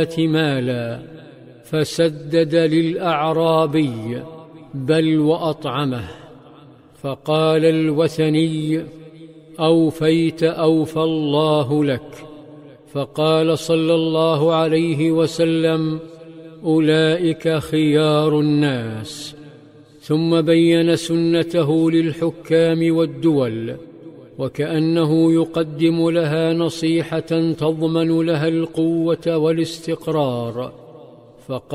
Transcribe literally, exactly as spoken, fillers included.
مالا فسدد للأعرابي بل وأطعمه. فقال الوثني: أوفيت أوفى الله لك. فقال صلى الله عليه وسلم: أولئك خيار الناس. ثم بين سنته للحكام والدول، وكأنه يقدم لها نصيحة تضمن لها القوة والاستقرار. فقال